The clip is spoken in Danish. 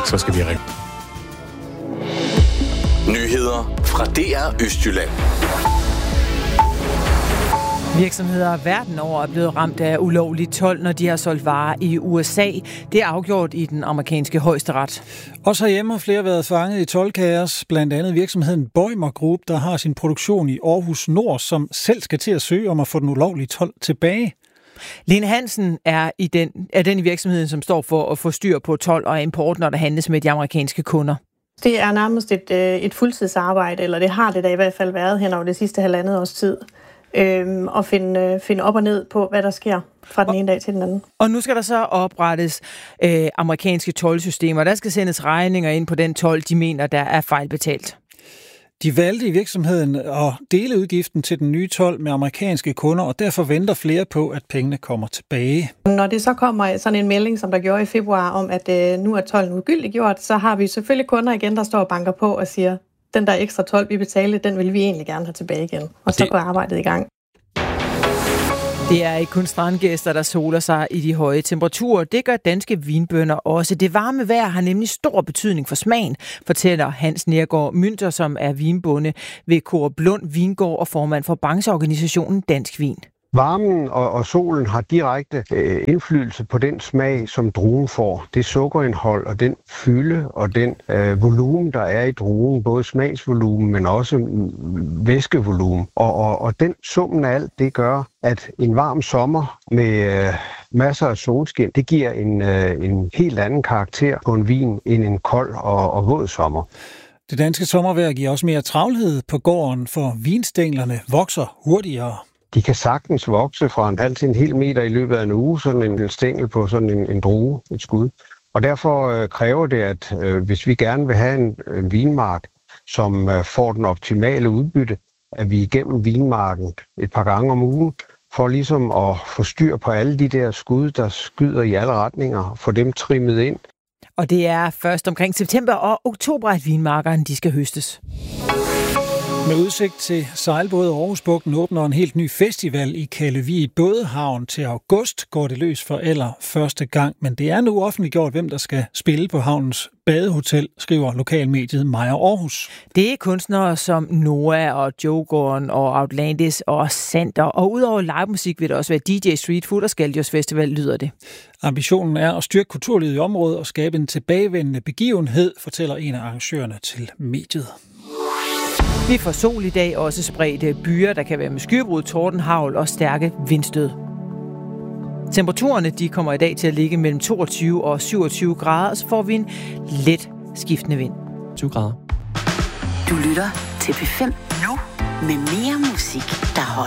så skal vi ringe. Nyheder fra DR Østjylland. Virksomheder verden over er blevet ramt af ulovlig told, når de har solgt varer i USA. Det er afgjort i den amerikanske højesteret. Også herhjemme har flere været fanget i toldkaos, blandt andet virksomheden Bøjmer Group, der har sin produktion i Aarhus Nord, som selv skal til at søge om at få den ulovlige told tilbage. Lene Hansen er den i virksomheden, som står for at få styr på told og import, når der handles med de amerikanske kunder. Det er nærmest et fuldtidsarbejde, eller det har det da i hvert fald været hen over det sidste halvandet års tid. Og finde op og ned på, hvad der sker fra den ene dag til den anden. Og nu skal der så oprettes amerikanske toldsystemer. Der skal sendes regninger ind på den told, de mener, der er fejlbetalt. De valgte i virksomheden at dele udgiften til den nye told med amerikanske kunder, og derfor venter flere på, at pengene kommer tilbage. Når det så kommer sådan en melding, som der gjorde i februar, om at nu er tolden ugyldiggjort, så har vi selvfølgelig kunder igen, der står og banker på og siger, den der ekstra told, vi betalte, den vil vi egentlig gerne have tilbage igen. Og så går arbejdet i gang. Det er ikke kun strandgæster, der soler sig i de høje temperaturer. Det gør danske vinbønder også. Det varme vejr har nemlig stor betydning for smagen, fortæller Hans Nergård Münter, som er vinbonde ved Coop Lund Vingård og formand for brancheorganisationen Dansk Vin. Varmen og solen har direkte indflydelse på den smag, som druen får. Det sukkerindhold og den fylde og den volumen, der er i druen, både smagsvolumen, men også væskevolumen. Og den summen af alt, det gør, at en varm sommer med masser af solskin, det giver en helt anden karakter på en vin end en kold og våd sommer. Det danske sommervejr giver også mere travlhed på gården, for vinstænglerne vokser hurtigere. De kan sagtens vokse fra en halv til en hel meter i løbet af en uge, sådan en stængel på sådan en drue, et skud. Og derfor kræver det, at hvis vi gerne vil have en vinmark, som får den optimale udbytte, at vi igennem vinmarken et par gange om ugen, for ligesom at få styr på alle de der skud, der skyder i alle retninger, få dem trimmet ind. Og det er først omkring september og oktober, at vinmarkerne de skal høstes. Med udsigt til sejlbåde Aarhusbugten åbner en helt ny festival i Kallevig Bådehavn til august. Går det løs for første gang, men det er nu offentliggjort, hvem der skal spille på havnens badehotel, skriver lokalmediet Maja Aarhus. Det er kunstnere som Noah og Joe Gorn og Outlandis og Sander. Og udover livemusik vil der også være DJ Street Food og Skaldios Festival, lyder det. Ambitionen er at styrke kulturlivet i området og skabe en tilbagevendende begivenhed, fortæller en af arrangørerne til mediet. Vi får sol i dag, også spredte byer, der kan være med skybrud, tordenhagl og stærke vindstød. Temperaturerne de kommer i dag til at ligge mellem 22 og 27 grader, og så får vi en let skiftende vind. 20 grader. Du lytter til P5 nu med mere musik, der holder.